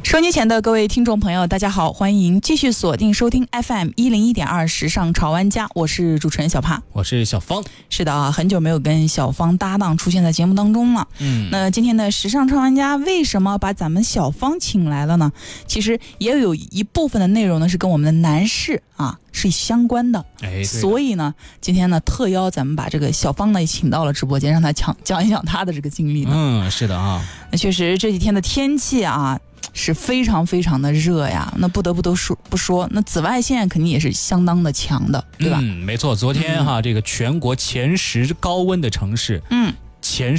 收机前的各位听众朋友大家好，欢迎继续锁定收听 FM101.2 时尚潮玩家，我是主持人小帕， 我是小芳。 是的啊，很久没有跟小芳搭档出现在节目当中了。那今天的时尚潮玩家为什么把咱们小芳请来了呢？其实也有一部分的内容呢是跟我们的男士啊是相关的，所以呢今天呢特邀咱们把这个小芳呢也请到了直播间，让他讲一讲他的这个经历呢。 是的啊， 那确实这几天的天气啊是非常非常的热呀，那不得不说，那紫外线肯定也是相当的强的，对吧？ 没错，昨天这个全国前10高温的城市，前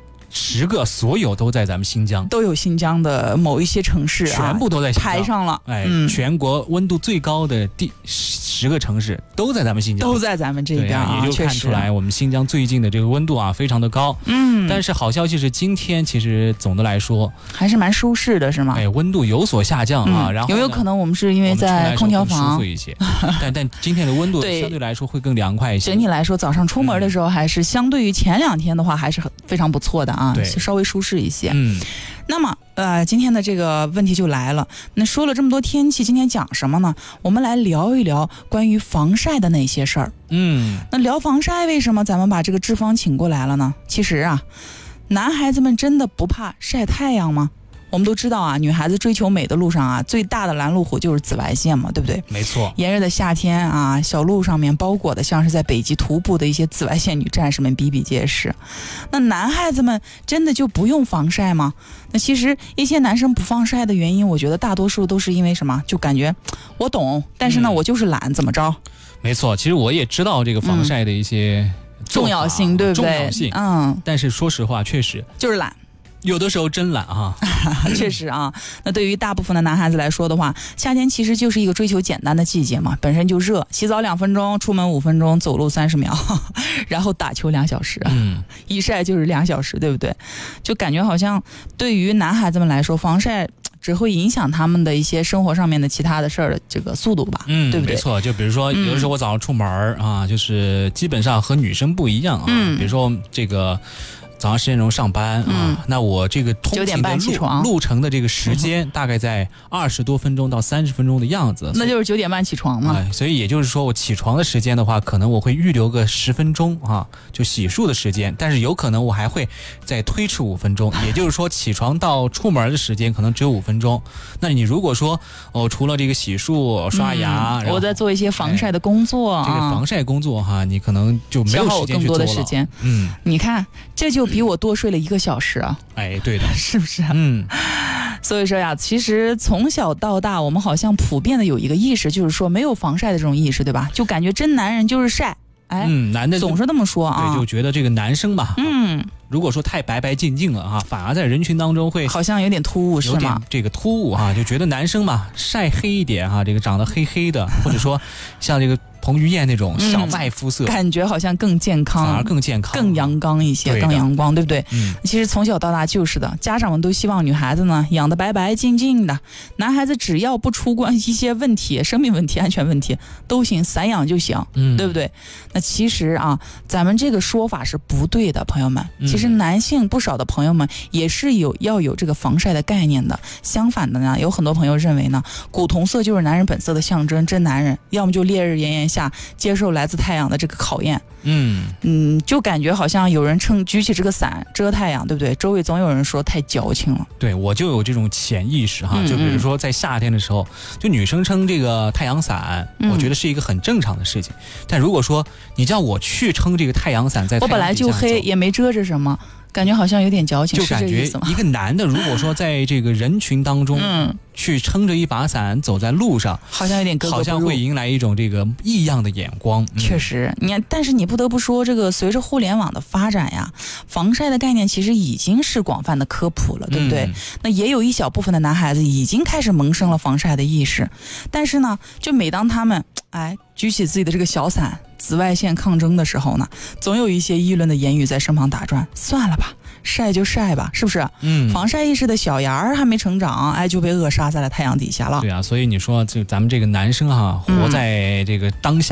10个所有都在咱们新疆， 都有新疆的某一些城市全部都在新疆排上了。 全国温度最高的第10个城市都在咱们新疆， 都在咱们这边也就看出来我们新疆最近的这个温度非常的高。但是好消息是今天其实总的来说还是蛮舒适的，是吗？ 温度有所下降然后有没有可能我们是因为在空调房舒服一些但今天的温度相对来说会更凉快一些。 整体来说早上出门的时候还是相对于前2天的话还是非常不错的对， 稍微舒适一些。那么今天的这个问题就来了，那说了这么多天气，今天讲什么呢？我们来聊一聊关于防晒的那些事儿。那聊防晒，为什么咱们把这个志芳请过来了呢？其实男孩子们真的不怕晒太阳吗？我们都知道女孩子追求美的路上最大的拦路虎就是紫外线嘛，对不对？ 没错。 炎热的夏天小路上面包裹的像是在北极徒步的一些紫外线女战士们比比皆是。那男孩子们真的就不用防晒吗？那其实一些男生不防晒的原因，我觉得大多数都是因为什么？就感觉我懂，但是呢我就是懒，怎么着？ 没错，其实我也知道这个防晒的一些重要性，对不对？ 重要性。但是说实话，确实就是懒。 有的时候真懒确实那对于大部分的男孩子来说的话，夏天其实就是一个追求简单的季节嘛，本身就热，洗澡2分钟，出门5分钟，走路30秒，然后打球2小时，一晒就是2小时，对不对？就感觉好像对于男孩子们来说，防晒只会影响他们的一些生活上面的其他的事儿的这个速度吧，对不对？ 没错，就比如说有的时候我早上出门就是基本上和女生不一样比如说这个早上10点钟上班那我这个通勤的路程的这个时间大概在20多分钟到30分钟的样子， 那就是9点半起床嘛。 所以也就是说我起床的时间的话，可能我会预留个10分钟就洗漱的时间，但是有可能我还会再推迟5分钟，也就是说起床到出门的时间可能只有5分钟。那你如果说除了这个洗漱刷牙， 我在做一些防晒的工作， 这个防晒工作你可能就没有时间去做了， 更多的时间。你看这就比我多睡了1个小时对的， 是不是？所以说其实从小到大我们好像普遍的有一个意识，就是说没有防晒的这种意识，对吧？就感觉真男人就是晒， 男的总是这么说对，就觉得这个男生吧，如果说太白白净净了反而在人群当中会好像有点突兀，是吗？ 有点这个突兀就觉得男生嘛晒黑一点这个长得黑黑的，或者说像这个彭于晏那种小麦肤色， 感觉好像更健康， 反而更健康， 更阳刚一些，更阳光，对不对？其实从小到大就是的，家长们都希望女孩子呢养得白白净净的，男孩子只要不出关一些问题，生命问题、安全问题都行，散养就行，对不对？那其实咱们这个说法是不对的，朋友们。其实男性不少的朋友们也是要有这个防晒的概念的。相反的呢，有很多朋友认为呢，古铜色就是男人本色的象征，真男人要么就烈日炎炎下接受来自太阳的这个考验，就感觉好像有人举起这个伞遮太阳，对不对？周围总有人说太矫情了。 对，我就有这种潜意识就比如说在夏天的时候，就女生撑这个太阳伞，我觉得是一个很正常的事情。但如果说你叫我去撑这个太阳伞，在太阳底下走， 我本来就黑，也没遮着什么，感觉好像有点矫情， 就感觉一个男的如果说在这个人群当中去撑着一把伞走在路上， 好像有点格格不入， 好像会迎来一种这个异样的眼光。 确实，但是你不得不说，这个随着互联网的发展呀，防晒的概念其实已经是广泛的科普了，对不对？那也有一小部分的男孩子已经开始萌生了防晒的意识，但是呢，就每当他们举起自己的这个小伞，紫外线抗争的时候呢，总有一些议论的言语在身旁打转。算了吧，晒就晒吧，是不是？防晒意识的小芽儿还没成长，就被扼杀在了太阳底下了。 对啊，所以你说，就咱们这个男生活在这个当下。